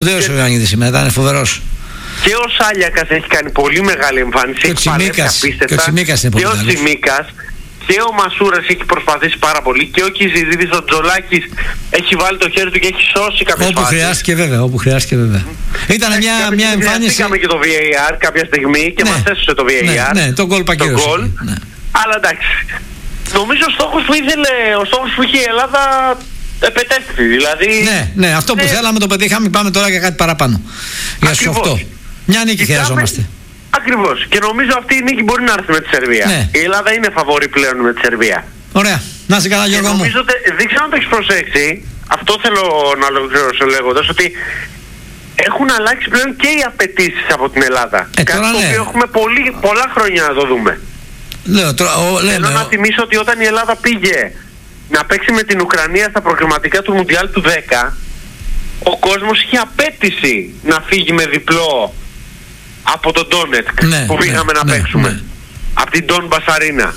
Κλαίος ο Ιωαννίδης σήμερα, ήταν φοβερός. Και ο Σάλιακας έχει κάνει πολύ μεγάλη εμφάνιση. Και ο Τσιμίκας είναι πολύ καλός. Και ο Τσιμίκας. Και ο Μασούρας έχει προσπαθήσει πάρα πολύ. Και ο Κιζιδίδης, ο Τζολάκης έχει βάλει το χέρι του και έχει σώσει κάποιες φάσεις. Όπου χρειάστηκε βέβαια. Ήταν μια εμφάνιση. Είχαμε και το VAR κάποια στιγμή και μας έσωσε το VAR. Ναι, το γκολ πακύρωσε. Ναι. Αλλά εντάξει. Νομίζω ο στόχος που είχε η Ελλάδα επετέφθη. Δηλαδή. Ναι, αυτό που θέλαμε το πετύχαμε. Πάμε τώρα για κάτι παραπάνω. Για στους 8. Μια νίκη χρειαζόμαστε. Ακριβώς. Και νομίζω αυτή η νίκη μπορεί να έρθει με τη Σερβία. Ναι. Η Ελλάδα είναι φαβορή πλέον με τη Σερβία. Ωραία. Να είσαι καλά, Γιώργο μου. Νομίζω ότι δεν ξέρω αν το έχεις προσέξει. Αυτό θέλω να ολοκληρώσω λέγοντας ότι έχουν αλλάξει πλέον και οι απαιτήσεις από την Ελλάδα. Κάτι το οποίο έχουμε πολλά χρόνια να το δούμε. Θέλω να θυμίσω ότι όταν η Ελλάδα πήγε να παίξει με την Ουκρανία στα προκριματικά του Μουντιάλ του 10, ο κόσμος είχε απέτηση να φύγει με διπλό από τον Ντόνετσκ που πήγαμε να παίξουμε. Από την Ντόν Μπασαρίνα.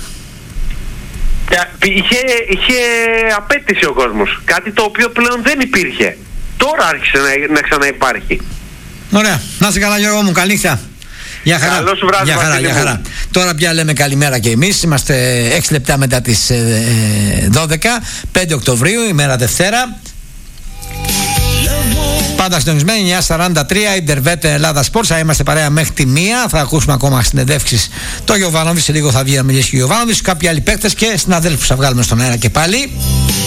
Είχε απέτηση ο κόσμος. Κάτι το οποίο πλέον δεν υπήρχε. Τώρα άρχισε να ξαναυπάρχει. Ωραία. Να είσαι καλά, Γιώργο μου. Καλή νύχτα. Γεια χαρά. Καλό σου βράδυ, για χαρά. Τώρα πια λέμε καλημέρα και εμείς. Είμαστε 6 λεπτά μετά τις 12, 5 Οκτωβρίου, ημέρα Δευτέρα. Πάντα συντονισμένοι, 9:43, Ιντερβέτ Ελλάδα Sports. Θα είμαστε παρέα μέχρι τη 1. Θα ακούσουμε ακόμα συνεντεύξεις το Γιωβάνοβιτς. Σε λίγο θα βγει να μιλήσει και ο Γιωβάνοβιτς. Κάποιοι άλλοι παίκτες και συναδέλφους θα βγάλουμε στον αέρα και πάλι.